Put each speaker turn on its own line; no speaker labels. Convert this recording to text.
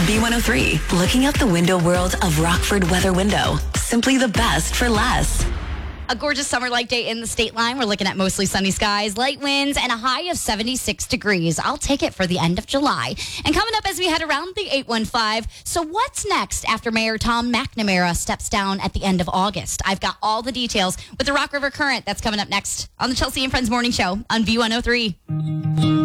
B103, looking out the window world of Rockford Weather Window. Simply the best for less.
A gorgeous summer-like day in the state line. We're looking at mostly sunny skies, light winds, and a high of 76 degrees. I'll take it for the end of July. And coming up as we head around the 815, so what's next after Mayor Tom McNamara steps down at the end of August? I've got all the details with the Rock River Current. That's coming up next on the Chelsea and Friends Morning Show on V103.